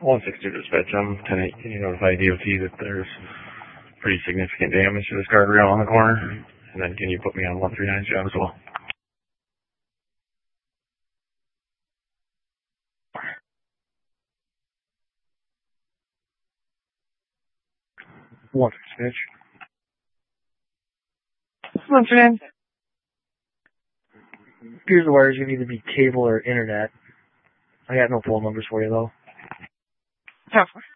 162 dispatch. I'm 10-8. Can you notify DOT that there's pretty significant damage to this guardrail on the corner? And then can you put me on 139's job as well? One dispatch. Lieutenant. Here's the wires. You can either be cable or internet. I got no phone numbers for you though. Tough.